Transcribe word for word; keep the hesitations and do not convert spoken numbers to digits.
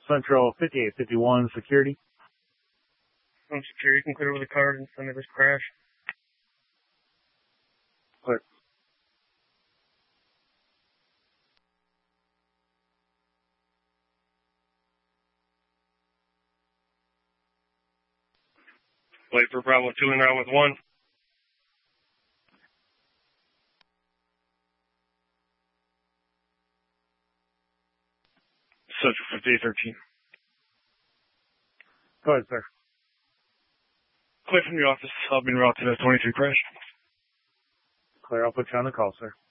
Central fifty-eight fifty-one, security. I'm security. You can clear with a card and send me this crash. Clear. Wait for Bravo two and round with one. Central fifty-eight thirteen. Go ahead, sir. Clear from the office. I'll be in route to the twenty-three crash. Clear. I'll put you on the call, sir.